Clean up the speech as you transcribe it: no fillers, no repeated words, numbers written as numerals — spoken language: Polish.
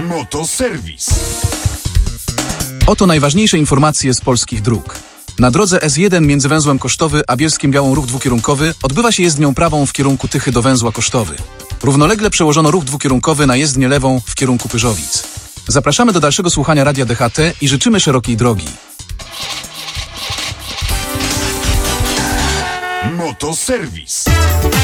Motoserwis. Oto najważniejsze informacje z polskich dróg. Na drodze S1 między węzłem Kosztowy a Bielskiem-Białą ruch dwukierunkowy odbywa się jezdnią prawą w kierunku Tychy do węzła Kosztowy. Równolegle przełożono ruch dwukierunkowy na jezdnię lewą w kierunku Pyrzowic. Zapraszamy do dalszego słuchania Radia DHT i życzymy szerokiej drogi. Motoserwis.